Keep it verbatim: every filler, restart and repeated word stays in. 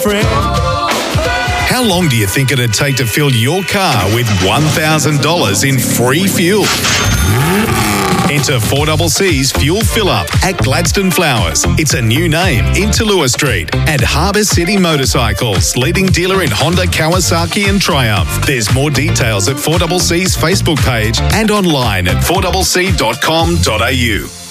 friend. How long do you think it'd take to fill your car with one thousand dollars in free fuel? Enter four C C's Fuel Fill Up at Gladstone Flowers. It's a new name in Talua Street. And Harbour City Motorcycles, leading dealer in Honda, Kawasaki and Triumph. There's more details at four C C's Facebook page and online at four c c dot com dot a u.